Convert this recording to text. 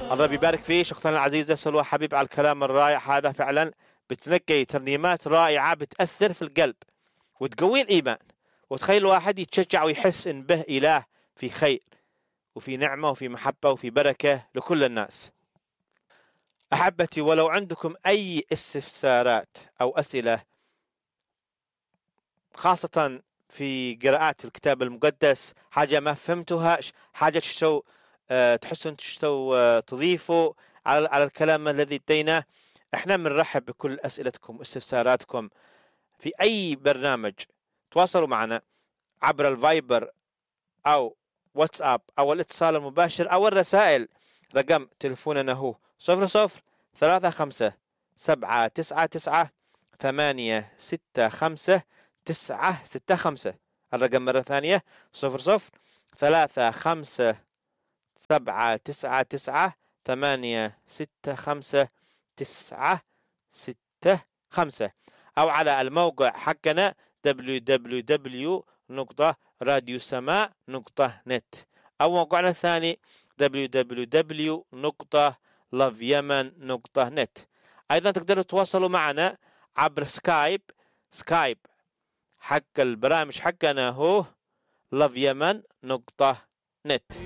الله بيبارك فيك اختنا العزيزة سلوى حبيب على الكلام الرائع هذا. فعلا بتنقي ترنيمات رائعة بتأثر في القلب وتقوي الإيمان، وتخلي الواحد يتشجع ويحس إن به إله في خير وفي نعمة وفي محبة وفي بركة لكل الناس. أحبتي، ولو عندكم أي استفسارات أو أسئلة خاصة في قراءات الكتاب المقدس، حاجة ما فهمتوها، حاجة تحسوا انتوا تضيفوا على الكلام الذي اديناه، احنا بنرحب بكل اسئلتكم واستفساراتكم في اي برنامج. تواصلوا معنا عبر الفايبر او واتساب او الاتصال المباشر او الرسائل. رقم تلفوننا هو 0035 799 865 965. الرقم مرة ثانية 0035 799 865 965، أو على الموقع حقنا www.radiosama.net، أو موقعنا الثاني www.loveyemen.net. أيضا تقدروا تتواصلوا معنا عبر سكايب حق البرامج حقنا هو loveyemen.net.